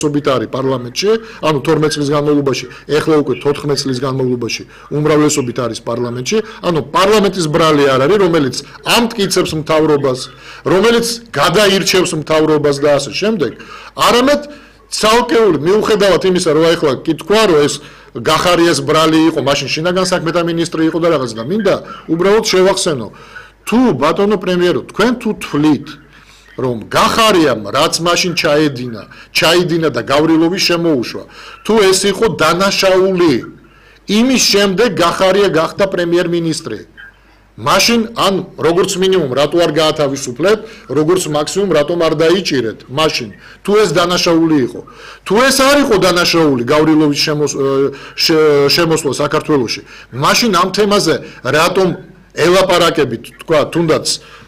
სობიტარი პარლამენტში, ანუ 12 წლის განმავლობაში, ეხლა უკვე 14 წლის განმავლობაში უმრავლესობით არის პარლამენტში, ანუ პარლამენტის ბრალი არ არის, რომელიც ამტკიცებს მთავრობას, რომელიც გადაირჩევს მთავრობას და ასე შემდეგ, არამედ ცალკეული მიუხედავად იმისა, რომ ეხლა კი თქვა, რომ ეს გახარიას ბრალი იყო, მაშინ შინაგან საქმეთა მინისტრი იყო და რაღაც და მინდა უბრალოდ შევახსენო, თუ ბატონო პრემიერო, თქვენ თუ თვლით რომ გახარიამ რაც მაშინ ჩაიდინა და გავრილოვის შემოუშვა თუ ეს იყო დანაშაული იმის შემდეგ გახარია გახდა პრემიერ-მინისტრი მაშინ ან როგორც მინიმუმ რატო არ გაათავისუფლეთ როგორც მაქსიმუმ რატომ არ დაიჭირეთ მაშინ თუ ეს დანაშაული იყო თუ ეს არ იყო დანაშაული გავრილოვის შემოსვლა საქართველოში მაშინ ამ თემაზე რატომ ელაპარაკებით თქვა თუნდაც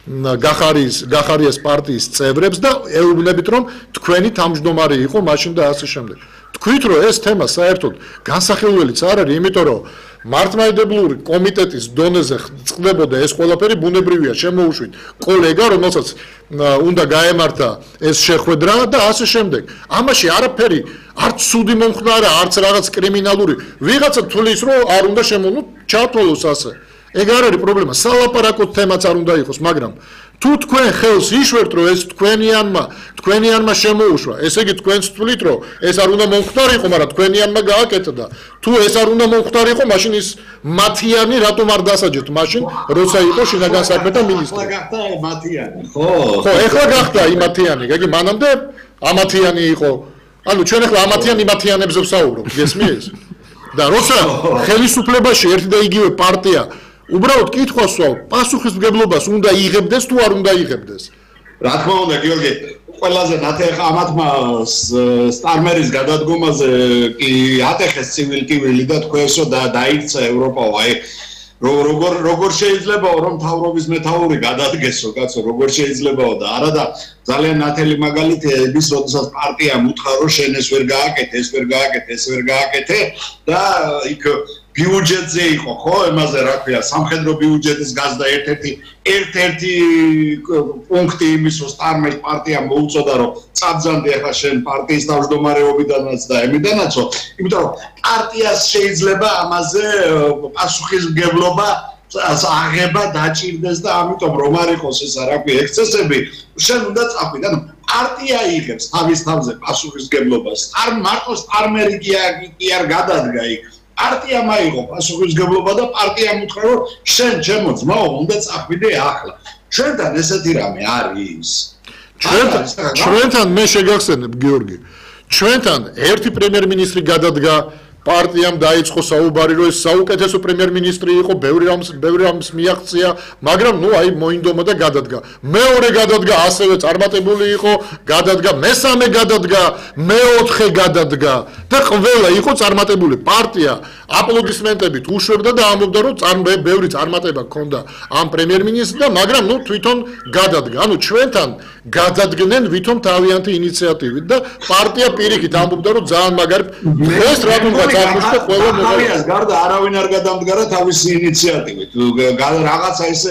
გახარიას პარტიის წევრებს და ეუბნებით რომ თქვენი თავმჯდომარე იყო მაშინ და ასე შემდეგ. თქვით რომ ეს თემა საერთოდ განსახილველიც არ არის, იმიტომ რომ მართლმადიდებლური კომიტეტის დონეზე წყდებოდა ეს ყველაფერი ბუნებრივია შემოუშვით კოლეგა რომელსაც უნდა გაემართა ეს შეხვედრა და ასე შემდეგ. ამაში არაფერი არც სუდი მომხდარა, არც რაღაც კრიმინალური ვიღაცა თulis რომ არ უნდა შემოვნო ჩათვალოს ასე. ეგ არ არის პრობლემა, სალაპარაკო თემაც არ უნდა იყოს, მაგრამ თუ თქვენ ხელს იშვერთ, რომ ეს თქვენიანმა შემოუშვა, ესე იგი თქვენც თვლით, რომ ეს არ უნდა მომხდარიყო, მაგრამ თქვენიანმა გააკეთა. თუ ეს არ უნდა მომხდარიყო, მაშინ ის მათიანი რატომ არ დასაჯეთ, მაშინ როცა იყო შინაგან საქმეთა მინისტრი. ახლა გახდა მათიანი, ხო? ხო, ახლა გახდა იმათიანი, იგი მანამდე ამათიანი იყო. ანუ ჩვენ ახლა ამათიან იმათიანებზე ვსაუბრობთ, გესმის? და როცა ხელისუფლებაში ერთი და იგივე პარტია უბრალოდ კითხვას ვსვავ, პასუხისმგებლობას უნდა იღებდეს თუ არ უნდა იღებდეს? რა თქმა უნდა, გიორგი, ყველაზე ნათეხა ამათმა სტარმერის გადადგომაზე კი ატეხეს ცივილკივილი და თქვენსო დაიქცა ევროპა, აი როგორ შეიძლებაო რომ მთავრობის მეთაური გადადგესო, კაცო, როგორ შეიძლებაო და არა და ძალიან ნათელი მაგალითია ის, როდესაც პარტიამ უთხრა რომ შენ ეს ვერ გააკეთე, ეს ვერ გააკეთე, ეს ვერ გააკეთე და იქ ბიუჯეტზე იყო, ხო, ემაზე რა ქვია, სამხედრო ბიუჯეტის გაზდა ერთ-ერთი პუნქტი იმის, რომ სტარმერის პარტიამ მოუწოდა, რომ წაბძანდი ახლა შენ პარტიის თავმჯდომარეობიდანაც და ემიდანაცო, იმიტომ რომ პარტიას შეიძლება ამაზე პასუხისმგებლობა აღება დაჭირდეს და ამიტომ რომ არ იყოს ეს რა ქვია, ექსცესები, შენ უნდა წახვიდე, ანუ პარტია იღებს თავის თავზე პასუხისმგებლობას, მარტო სტარმერი კი არ გადადგა იქ. პარტიამ აიღო პასუხისმგებლობა და პარტიამ უთხრა რომ შენ ჩემო ძმაო უნდა წახვიდე ახლა. ჩვენთან ესეთი რამე არის. ჩვენთან მე შეგახსენებ გიორგი. ჩვენთან ერთი პრემიერ-მინისტრი გადადგა პარტიამ დაიწყო საუბარი რომ ეს საუკეთესო პრემიერ-მინისტრი იყო, ბევრი რამს მიაღწია, მაგრამ ნუ აი მოინდომა და გადადგა. მეორე გადადგა, ასევე წარმატებული იყო, გადადგა, მესამე გადადგა, მეოთხე გადადგა და ყველა იყო წარმატებული. პარტია აპლოდისმენტებით უშვებდა და ამბობდა რომ ბევრი წარმატება ჰქონდა ამ პრემიერ-მინისტრს და მაგრამ ნუ თვითონ გადადგა. ანუ ჩვენთან გადადგნენ ვითომ თავიანთი ინიციატივით და პარტია პირიქით ამბობდა რომ ძალიან მაგარი დღეს რატომ გაწარმოშთა ყველა მოგვიას გარდა არავინ არ გადამდგარა თავისი ინიციატივით. რაღაცა ისე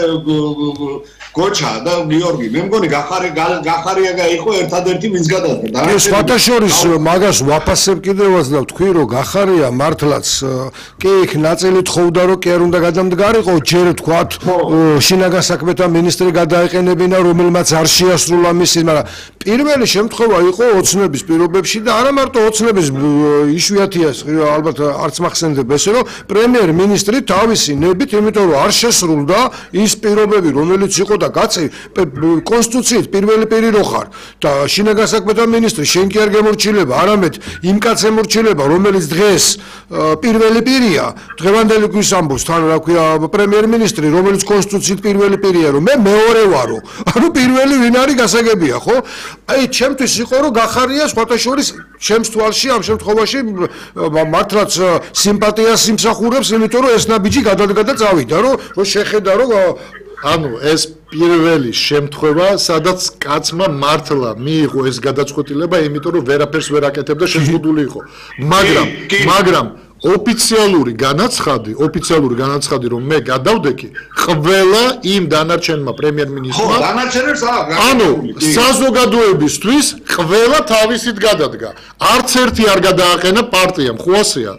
გოჩა და გიორგი, მე მგონი გახარია იყო ერთადერთი ვინც გადადგა. ეს ფათაშორის მაგას ვაფასებ კიდევაც და ვთქვი რომ გახარია მართლაც კი იქ ნაწილი თხოვდა რომ კი არ უნდა გადამდგარიყო, ჯერ ვთქვათ შინაგან საქმეთა მინისტრი გადაეყენებინა რომელმაც არ შეასრულა მისი, მაგრამ პირველი შემთხვევა იყო ოცნების პირობებში და არა მარტო ოცნების იშვიათია ალბათ არც მახსენდება ესე რომ პრემიერ-მინისტრი თავისი ნებით, იმიტომ რომ არ შესრულდა ის პირობები რომელიც იყო და კაცი კონსტიტუციით პირველი პირი რო ხარ და შინაგან საქმეთა მინისტრი შენ კი არ გემორჩილება, არამედ იმ კაცს ემორჩილება რომელიც დღეს პირველი პირია, დღევანდელი თვის ამბობს თან რა ქვია პრემიერ-მინისტრი რომელიც კონსტიტუციით პირველი პირია რომ მე მეორე ვარო, ანუ პირველი ვინ არის გასაგებია, ხო? აი ჩემთვის იყო რომ გახარია სხვათა შორის ჩემს თვალში ამ შემთხვევაში მართლაც სიმპათიას იმსახურებს, იმიტომ რომ ეს ნაბიჯი გადადგა და წავიდა, რომ შეხედა რომ ანუ ეს პირველი შემთხვევა, სადაც კაცმა მართლა მიიღო ეს გადაწყვეტილება, იმიტომ რომ ვერაფერს ვერ აკეთებდა, შეზღუდული იყო. მაგრამ ოფიციალური განაცხადი რომ მე გადავდექი ყველა იმ დანარჩენმა პრემიერ-მინისტრმა დანარჩენებს ანუ საზოგადოებისთვის ყველა თავისით გადადგა არც ერთი არ გადააყენა პარტიამ ხო ასეა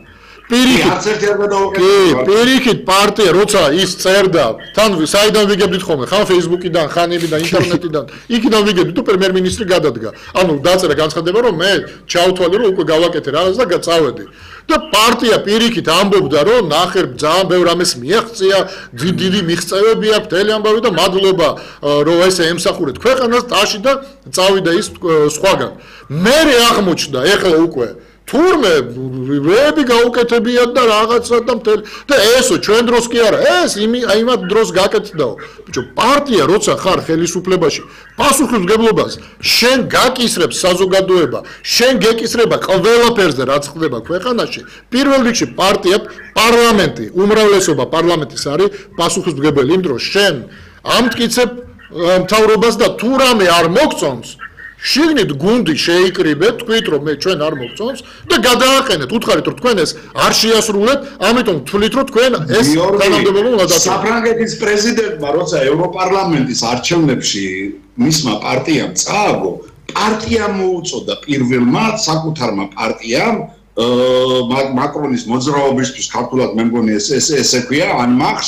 პირიქით პარტია როცა ის წერდა თან საიდან ვიგებდით ხოლმე ხან Facebook-იდან ხან იმიდან ინტერნეტიდან იქიდან ვიგებდით თუ პრემიერ-მინისტრი გადადგა ანუ დაწერა განცხადება რომ მე ჩავთვალე რომ უკვე გავაკეთე რაღაც და წავედი და პარტია პირიქით ამბობდა რომ ნახე ძალიან ბევრ ამას მიაღწია დიდი მიღწევები აქვს მთელი ამბავი და მადლობა რომ ესე ემსახურეთ ქვეყანას ტაში და წავიდა ის სხვაგან მე აღმოჩნდა ეხლა უკვე თურმე ვები გაუკეთებიათ და რაღაცა და მთელი და ესო ჩვენ დროს კი არა ეს იმათ დროს გაკეთდაო ბიჭო პარტია როცა ხარ ხელისუფლებაში პასუხისმგებლობას შენ გაკისრებს საზოგადოება შენ გეკისრება ყველაფერზე რაც ხდება ქვეყანაში პირველ რიგში პარტია პარლამენტი უმრავლესობა პარლამენტის არის პასუხისმგებელი იმ დროს შენ ამტკიცებ მთავრობას და თუ რამე არ მოგწონს შიგნით გუნდი შეიკრიბეთ, თქვით რომ მე ჩვენ არ მოგწონს და გადააყენეთ, უთხარით რომ თქვენ ეს არ შეასრულეთ, ამიტომ თვლით რომ თქვენ ეს თანამდებობა უნდა დაწესოთ. საფრანგეთის პრეზიდენტმა როცა ევროპარლამენტის არჩევნებში მისმა პარტიამ წააგო, პარტია მოუწოდა პირველმა საკუთარმა პარტიამ მაკრონის მოძრაობისთვის ქართულად მე მგონი ესე ქვია, ან მახს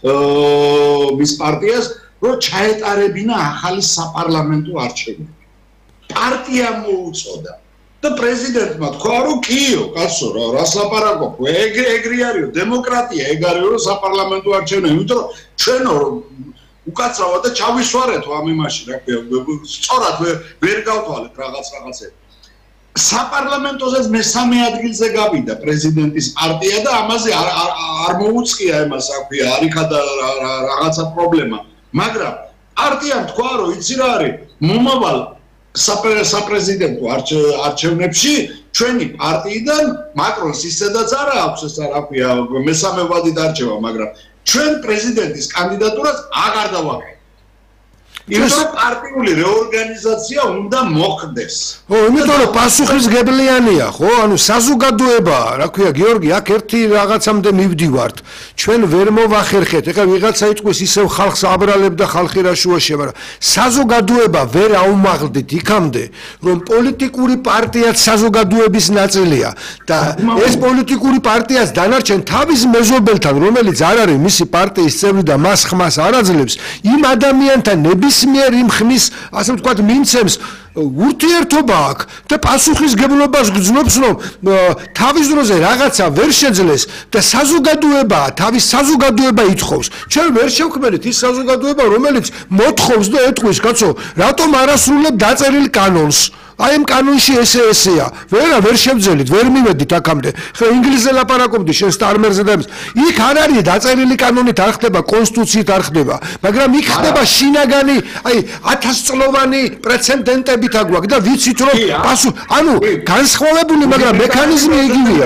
მის პარტიას რომ ჩაეტარებინა ახალი საპარლამენტო არჩევნები. პარტია მოუწოდა და პრეზიდენტმა თქვა რომ კიო კაცო რას ლაპარაკობ ეგრე არისო დემოკრატია ეგ არის რომ საპარლამენტო არჩევნები იმიტომ რომ ჩვენო უკაცრავად და ჩავისვარეთო ამ იმაში რა ქვია სწორად ვერ გავთვალეთ რაღაცები საპარლამენტოზე მესამე ადგილზე გავიდა პრეზიდენტის პარტია და ამაზე არ მოუწყია იმას რა ქვია არიქა და რაღაცა პრობლემა მაგრამ პარტიამ თქვა რომ იცი რა არის მომავალ საპრეზიდენტო არჩევნებში ჩვენი პარტიიდან მაკრონს ისედაც არ აქვს ეს რა ქვია მესამე ვადი დარჩება მაგრამ ჩვენ პრეზიდენტის კანდიდატურას აღარ დავაკეთებთ იმიტომ პარტიული რეორგანიზაცია უნდა მოხდეს ო იმიტომ რომ პასუხისმგებლიანია ხო ანუ საზოგადოება რა ქვია გიორგი აქ ერთი რაღაცამდე მივდივართ ჩვენ ვერ მოვახერხეთ ეხლა ვიღაცა იტყვის ისევ ხალხს აბრალებ და ხალხი რა შუაშია მაგრამ საზოგადოება ვერ აუმაღლდით იქამდე რომ პოლიტიკური პარტიაც საზოგადოების ნაწილია და ეს პოლიტიკური პარტიაც დანარჩენ თავის მეზობელთან რომელიც არ არის მისი პარტიის წევრი და მას ხმას არ აძლევს იმ ადამიანთან ნებისმიერ იმ ხმის ასე ვთქვათ მიმცემს ურთიერთობა აქვს და პასუხისმგებლობას გძნობს რომ თავის დროზე რაღაცა ვერ შეძლეს და საზოგადოება თავის საზოგადოება ითხოვს ჩვენ ვერ შევქმნით ის საზოგადოება რომელიც მოთხოვს და ეთქვის კაცო რატომ არ ასრულებ დაწერილ კანონს აი ამ კანონში ესეა ვერ შევძელით ვერ მივედით აქამდე ხე ინგლისზე ლაპარაკობდი შენ სტარმერზე და იქ არ არის დაწერილი კანონით არ ხდება კონსტიტუციით არ ხდება მაგრამ იქ ხდება შინაგანი აი 1000 წლოვანი პრეცედენტებით აგვაქვს და ვიცით რომ ანუ განსხვავებული მაგრამ მექანიზმი იგივეა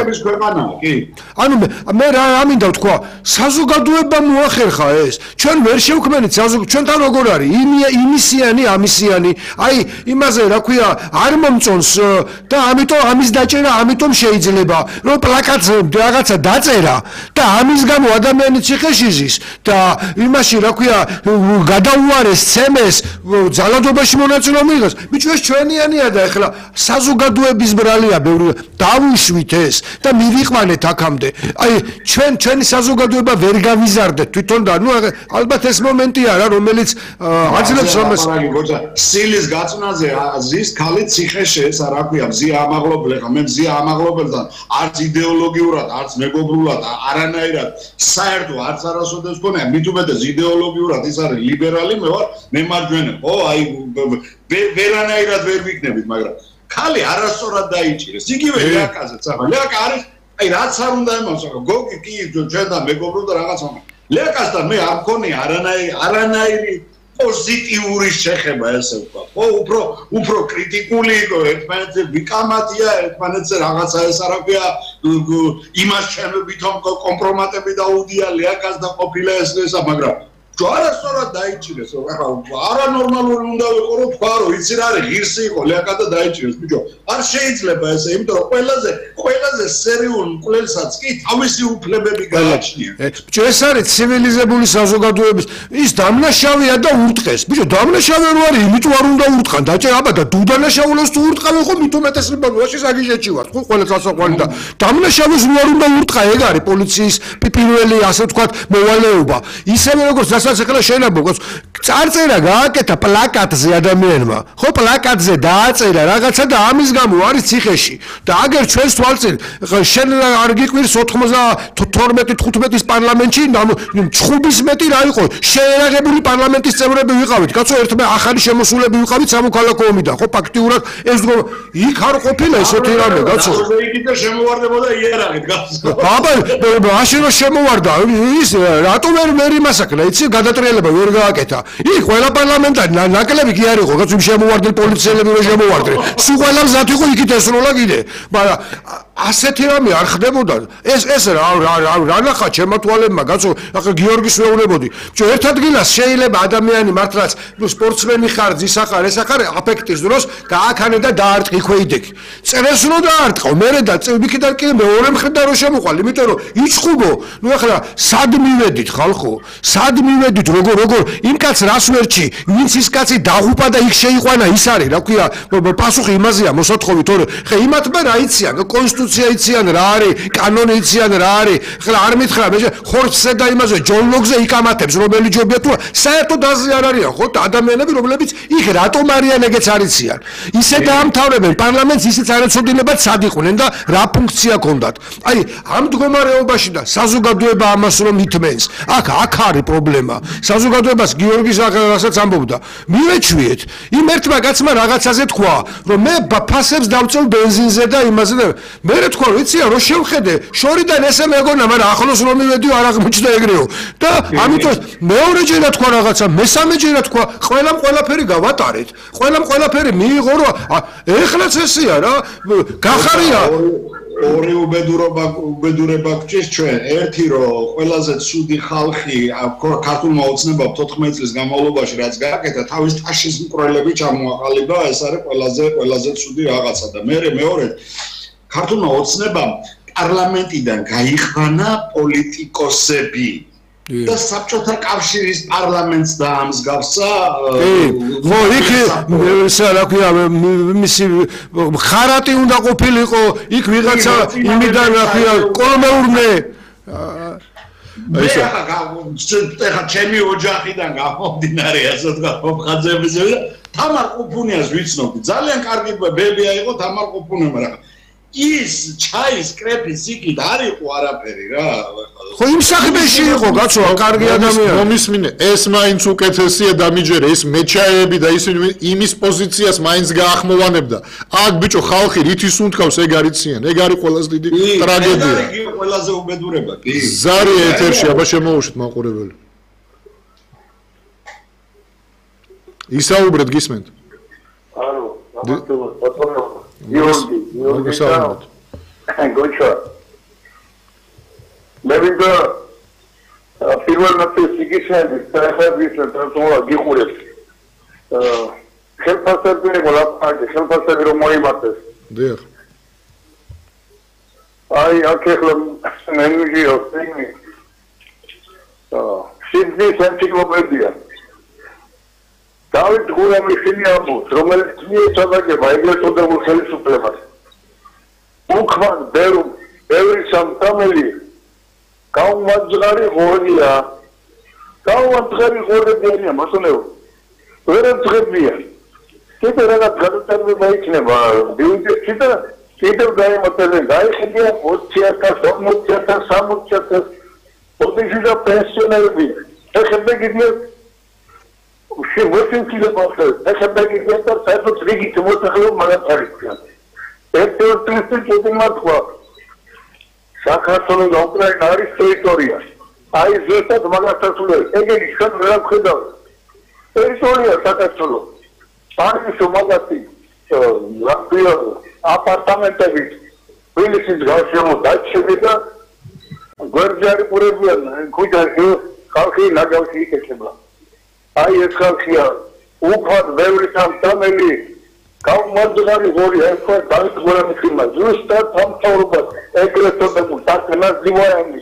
ანუ მე რა ამინდა ვთქვა საზოგადოება მოახერხა ეს ჩვენ ვერ შევქმნით ჩვენთან როგორ არის იმისიანი ამისიანი აი იმაზე რა ქვია არ მომწონს და ამიტომ ამის დაჭერა ამიტომ შეიძლება რომ პლაკატზე რაღაცა დაწერა და ამის გამო ადამიანი ციხეში ზის და იმაში რა ქვია გადაუარეს ცემეს ძალადობაში მონაწილეობა მიიღოს ბიჭო ეს ჩვენიანია და ეხლა საზოგადოების ბრალია ბევრი დავუშვით ეს და მივიყვანეთ აქამდე აი ჩვენი საზოგადოება ვერ გავიზარდეთ თვითონ და ნუ ალბათ ეს მომენტია რა რომელიც აძლევს ამას სილის გაწნაზე ზის ქალით ციხეში ეს რა ქვია მზია ამაღლობელთან მე მზია ამაღლობელთან არც იდეოლოგიურად არც მეგობრულად არანაირად საერთო არც არასოდეს გქონია მით უმეტეს იდეოლოგიურად ის არის ლიბერალი მე ვარ მემარჯვენე ხო აი ვერანაირად ვერ ვიქნებით მაგრამ ქალი არასწორად დაიჭირეს იგივე ლეაკაზეც ახლა ლეაკა არის აი რაც არ უნდა იმას გოგი კი ჩვენთან მეგობრობდა რაღაცა ლეაკასთან მე არ მქონია არანაირი პოზიტიური შეხება ესე ვთქვა. ხო, უფრო კრიტიკული იყო, ერთმანეთზე ვიკამათია, ერთმანეთზე რაღაცა ეს რა ქვია, იმას ჩემებითო კომპრომატები დაუდია ლეაკას და ყოფილა ესა, მაგრამ ჯვარასწორად დაიჭირეს რომ ახლა არანორმალური უნდა ვიყო რომ თქვა რომ იცი რა არის ღირსი იყო ლეაკა და დაიჭირეს ბიჭო არ შეიძლება ესე იმიტომ რომ ყველაზე სერიულ მკვლელსაც კი თავისი უფლებები გააჩნია ბიჭო ეს არის ცივილიზებული საზოგადოების ის დამნაშავეა და ურტყეს ბიჭო დამნაშავე რო არის იმიტომ არ უნდა ურტყან დაჭე აბა და დუდანაშაულოს თუ ურტყავ ხო მით უმეტესობა ვაში საგიჟეთში ვარ ხო ყველა სასაყვანი და დამნაშავეს რო არ უნდა ურტყა ეგ არის პოლიციის პირველი ასე ვთქვათ მოვალეობა ისევე როგორც რასაც ახლა შეიძლება წარწერა გააკეთა პლაკატზე ადამიანმა ხო პლაკატზე დააწერა რაღაცა და ამის გამო არის ციხეში და აგერ ჩვენს თვალწინ შენ არ გიყვირს 92-15 პარლამენტში ჩხუბის მეტი რა იყო შეერაღებული პარლამენტის წევრები ვიყავით კაცო ერთმა ახალი შემოსულები ვიყავით სამოქალაქო ომიდან ხო ფაქტიურად ეს იქ არ ყოფილა ესეთი რამე კაცო იქით და შემოვარდებოდა იარაღით გასულ აბა მაშინ რომ შემოვარდა ის რატომ ვერ იმასაკლა იცი გადატრიალება ვერ გააკეთა იქ ყველა პარლამენტარი ნაკლები კი არ იყო კაცო შემოვარდნენ პოლიციელები რომ შემოვარდნენ სულ ყველა მზად იყო იქით ესროლა კიდე მაგრამ ასეთი რამე არ ხდებოდა ეს რა ნახა ჩემმა თვალებმა კაცო ახლა გიორგის ვეუბნებოდი ბიჭო ერთ ადგილას შეიძლება ადამიანი მართლაც სპორტსმენი ხარ ძის ახარ ეს ახარ აფექტის დროს გააქანე და დაარტყი ქვეიდექი წერეს რომ დაარტყო მერე და იქიდან კიდე მეორე მხრიდან რომ შემოყვალ იმიტომ რომ იჩხუბო ნუ ახლა სად მივედით ხალხო სად მივედით როგორ იმ კაცს რას ვერჩი ვინც ის კაცი დაღუპა და იქ შეიყვანა ის არის რა ქვია პასუხი იმაზეა მოსათხოვი თორე ხე იმათმა რა იციან კონსტიტუცია იციან რა არის კანონი იციან რა არის ხლა არ მითხრა მე ხორცზე და იმაზე ჯონ ლოგზე იკამათებს რომელი ჯობია თუ საერთოდ აზრი არ არიან ხო ადამიანები რომლებიც იქ რატომ არიან ეგეც არ იციან ისე დაამთავრებენ პარლამენტს ისიც არ ეცოდინებათ სად იყვნენ და რა ფუნქცია ჰქონდათ აი ამ მდგომარეობაში და საზოგადოება ამას რომ ითმენს აქ არის პრობლემა საზოგადოებას გიორგის რასაც ამბობდა მივეჩვიეთ იმ ერთმა კაცმა რაღაცაზე თქვა რომ მე ფასებს დავწევ ბენზინზე და იმაზე და მე თქვა ვიცია რომ შევხედე შორიდან ესე მეგონა მაგრამ ახლოს რომ მივედიო არ აღმოჩნდა ეგრეო და ამიტომ მეორეჯერა თქვა რაღაცა მესამეჯერა თქვა ყველაფერი გავატარეთ ყველაფერი მიიღო რომ ეხლაც ესეა რა გახარია ორი უბედურება გვჭირს ჩვენ ერთი რომ ყველაზე ცუდი ხალხი ქართულმა ოცნებამ 14 წლის განმავლობაში რაც გააკეთა თავის ტაშის მკვლელები ჩამოაყალიბა ეს არის ყველაზე ცუდი რაღაცა და მეორე ქართულმა ოცნებამ პარლამენტიდან გაიყვანა პოლიტიკოსები და საბჭოთა კავშირის პარლამენტს დაამსგავსა ხო იქ რა ქვია მისი ხარატი უნდა ყოფილიყო იქ ვიღაცა იმიდან რა ქვია კოლმეურნე ეხა ჩემი ოჯახიდან გამომდინარე ასე თქვა ხაძეების თამარ ყუფუნიას ვიცნობდი ძალიან კარგი ბებია იყო თამარ ყუფუნია მაგრამ ის ჩაის კრეფის იქით არ იყო არაფერი რა ხო იმ სახბეში იყო კაცო კარგი ადამიანი მომისმინე ეს მაინც უკეთესია დამიჯერე ეს მეჩაეები და ისინი იმის პოზიციას მაინც გაახმოვანებდა აქ ბიჭო ხალხი რითის უნთქავს ეგ არიციან ეგ არის ყველაზე დიდი ტრაგედია ეგ არის ყველაზე უბედურება კი ზარი ეთერში აბა შემოუშვით მაყურებელი ისაუბრეთ გისმენთ ალო გიორგი გოჩა მე ვინდა პირველ ნაწილს იგიშენდი საერთოდ ტრანსფორმა გიყურებს ხელფასები მოლაპარაკე ხელფასები რომ მოიმართეს დიახ აი აქ ახლა ნენიო სინი სიდნი ენციკლოპედია დავით გურამიშვილი ამბობს რომელიც მიეწოდება ეგრეთ წოდებულ ხელისუფლებას უკმან ბევრი სამთამელი გაუმაძღარი ღორია გაუმაძღარი ღორებია მასონეო ვერ აწღებია კიდე რაღაც გადაწყვეტილება იქნება ბიუჯეტი კიდევ გაიმართებენ გაიხდიან 20,000 40,000 60,000 ოდიშიდა პენსიონერები ეხება გიგნე შევეცენ კიდე მოხდა ეხება გიგნე და საერთოდ რიგით მოსახლეობა მაგათარია ერთ-ერთი წუთი საქართველოს და უკრაინა არის ტერიტორია. აი ზუსტად მაგასასულე. ეგენი შენ ვერ ხედავ. ტერიტორია საქართველოს. არის მაგასი ლაბიო აპარტამენტები. თბილისის გარშემო დაჩები და გვერდიარი პურებიან. ქუჩაში ხალხი ნაგავში იქნება. აი ეს ხალხია უბრალოდ ბევრი სამთამელი გაუმარჯვებელი გორი ახლა დაიწყურებს ხიმა ზუსტად სამთავრობა ეგრეთ წოდებული თაკნას დივაიანი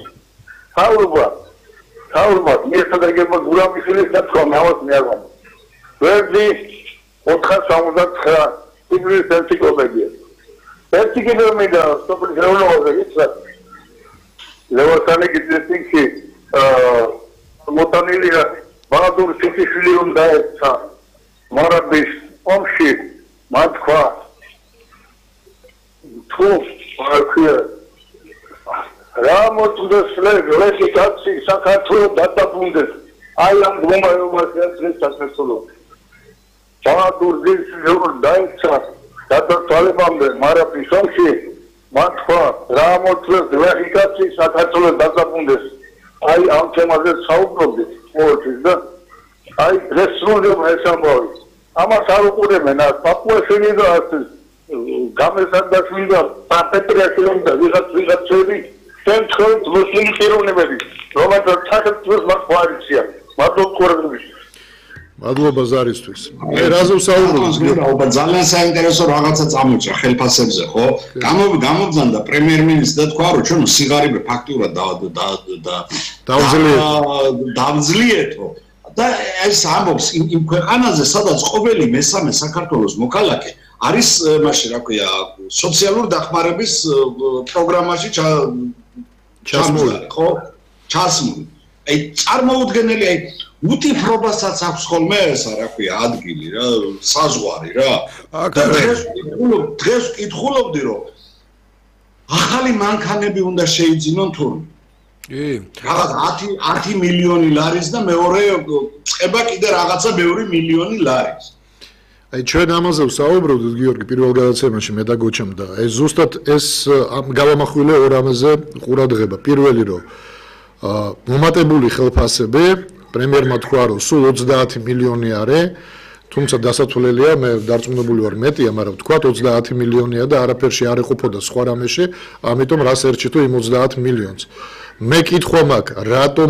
თავრობა მიესადაგება გულამისლის დათქვა მავას მეაღამ ვერდი 479 ინგლისურ ენციკლოპედია ერთი კიდევ მინდა სოფლის ეროვნულზე იცით ლევოსანი გიძინში მოტანილია ბადურ სიცილიური უნდა ეცა მარაბის ომში მათქვა თუ არქია რა მოწდეს ლესი კაცი საქართველოს დათაბუნდეს აი ამ გმომაებას შესაძლოა ბადურ სიცილიური დაეცა დათვალებამდე მარაბის ომში მათქვა რა მოწდეს ლესი კაცი საქართველოს დათაბუნდეს აი ამ თემაზე საუბრობთ მოიწეს და აი რესურსები ესამბავი ამას არ უყურებენ პაპუაშენი და გამესანდაშვილი და პეტრიაშვილი და ვიღაცები ცენტრალურ მუსლიმ პიროვნებები რომელთა საქართველოს მართვარიცია მადლობ მადლობა ზარისთვის. მე რაზე ვსაუბრობ? ძალიან საინტერესო რაღაცა წამოჭრა ხელფასებზე, ხო? გამოგზავნა პრემიერ-მინისტრმა თქვა, რომ ჩვენ სიგარები ფაქტურად დავძლიეთო. და ეს ამბობს იმ ქვეყანაზე, სადაც ყოველი მესამე საქართველოს მოქალაქე არის მაშინ რა ქვია, სოციალური დახმარების პროგრამაში ჩასმული, ხო? ჩასმული. აი წარმოუდგენელი აი უთიფრობასაც აქვს ხოლმე ესა რა ქვია ადგილი რა საზღვარი რა დღეს ვკითხულობდი რომ ახალი მანქანები უნდა შეიძინონ თურმე რაღაც 10 მილიონი ლარის და მეორე წება კიდე რაღაცა ბევრი მილიონი ლარის აი ჩვენ ამაზე ვსაუბრობთ გიორგი პირველ გადაცემაში მე და გოჩამ და ეს ზუსტად ეს გავამახვილე ორ ამაზე ყურადღება პირველი რომ მომატებული ხელფასები პრემიერმა თქვა რომ სულ 30 მილიონი არის თუმცა დასათვლელია მე დარწმუნებული ვარ მეტია მაგრამ თქვა 30 მილიონია და არაფერში არ ეყოფოდა სხვა რამეში ამიტომ რას ერჩითო იმ 30 მილიონს მე კითხვა მაქვს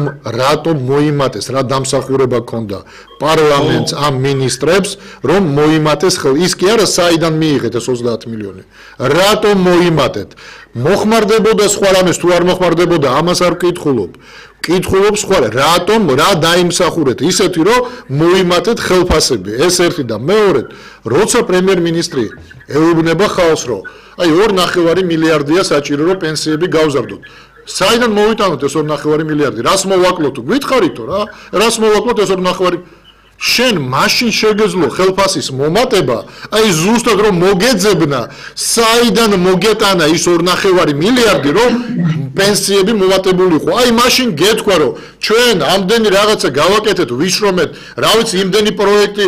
რატომ მოიმატეს რა დამსახურება ქონდა პარლამენტს ამ მინისტრებს რომ მოიმატეს ის კი არა საიდან მიიღეთ ეს 30 მილიონი რატომ მოიმატეთ მოხმარდებოდა სხვა რამეს თუ არ მოხმარდებოდა ამას არ ვკითხულობ კითხულობ სხვა რატომ რა დაიმსახურეთ ისეთი რომ მოიმატეთ ხელფასები ეს ერთი და მეორედ როცა პრემიერ-მინისტრი ეუბნება ხალხს რომ აი 2.5 მილიარდია საჭირო რომ პენსიები გავზარდოთ საიდან მოვიტანოთ ეს 2.5 მილიარდი რას მოვაკლოთ გითხარითო რა რას მოვაკლოთ ეს 2.5 შენ მაშინ შეგეძლო ხელფასის მომატება აი ზუსტად რომ მოგეძებნა საიდან მოგეტანა ის 2.5 მილიარდი რომ პენსიები მომატებული იყო აი მაშინ გეთქვა რომ ჩვენ ამდენი რაღაცა გავაკეთეთ ვიშრომეთ რა ვიცი იმდენი პროექტი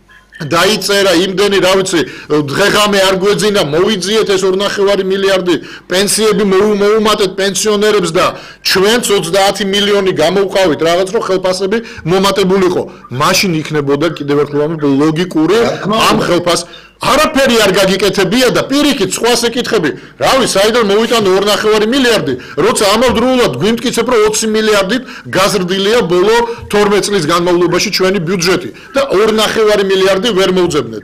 დაიწერა იმდენი რა ვიცი დღეღამე არ გვეძინა მოვიძიეთ ეს 2.5 მილიარდი პენსიები მოუმატეთ პენსიონერებს და ჩვენც 30 მილიონი გამოვყავით რაღაც რომ ხელფასები მომატებული იყო მაშინ იქნებოდა კიდევ ერთხელ ლოგიკური ამ ხელფას არაფერი არ გაგიკეთებია და პირიქით სხვას ეკითხები რავი საიდან მოვიტანო 2.5 მილიარდი როცა ამავდროულად გვიმტკიცებ რომ 20 მილიარდით გაზრდილია ბოლო 12 წლის განმავლობაში ჩვენი ბიუჯეტი და 2.5 მილიარდი ვერ მოვძებნეთ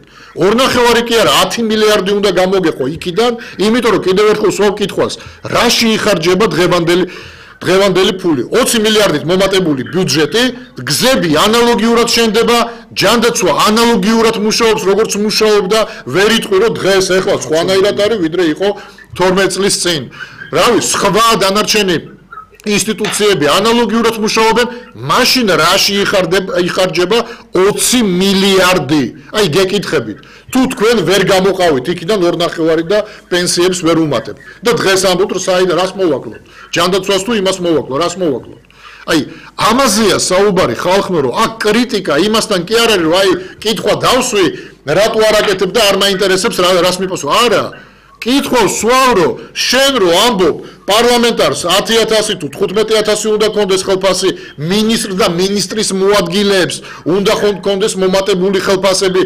2.5 კი არა 10 მილიარდი უნდა გამოგეყო იქიდან იმიტომ რომ კიდევ ერთხელ სულ კითხვას რაში იხარჯება დღევანდელი ფული 20 მილიარდით მომატებული ბიუჯეტი გზები ანალოგიურად შენდება ჯანდაცვა ანალოგიურად მუშაობს როგორც მუშაობდა ვერ იტყვი რომ დღეს ეხლა სხვანაირად არის ვიდრე იყო 12 წლის წინ რავი სხვა დანარჩენი ინსტიტუციები ანალოგიურად მუშაობენ მაშინ რაში იხარჯება 20 მილიარდი აი გეკითხებით თუ თქვენ ვერ გამოყავით იქიდან 2.5 და პენსიებს ვერ უმატებთ და დღეს ამბობთ რომ საიდან რას მოვაკლოთ ჯანდაცვას თუ იმას მოვაკლო რას მოვაკლოთ აი ამაზეა საუბარი ხალხმა რომ აქ კრიტიკა იმასთან კი არ არის რომ აი კითხვა დავსვი რატო არ აკეთებ და არ მაინტერესებს რას მიპასო არა კითხვა სვავრო შენ რო ამბობ პარლამენტარს 10,000 თუ 15,000 უნდა კონდეს ხელფასი მინისტრ და მინისტრის მოადგილეებს უნდა კონდეს მომატებული ხელფასები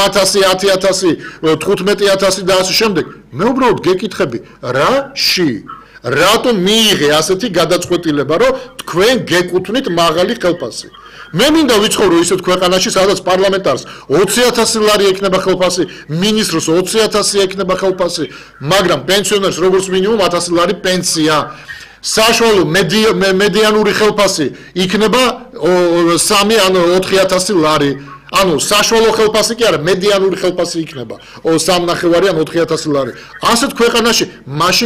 8,000 10,000 15,000 და ასე შემდეგ მე უბრალოდ გეკითხები რაში რატომ მიიღე ასეთი გადაწყვეტილება, რომ თქვენ გეკუთვნით მაღალი ხელფასი? მე მინდა ვიცხოვრო ისეთ ქვეყანაში, სადაც პარლამენტარს 20,000 ლარი ექნება ხელფასი, მინისტრს 20,000 ექნება ხელფასი, მაგრამ პენსიონერს როგორც მინიმუმ 1,000 ლარი პენსია. საშუალო მედიანური ხელფასი იქნება 3 ან 4,000 ლარი. ანუ საშუალო ხელფასი კი არა, მედიანური ხელფასი იქნება 3,5 ან 4,000 ლარი. ასეთ ქვეყანაში მაშინ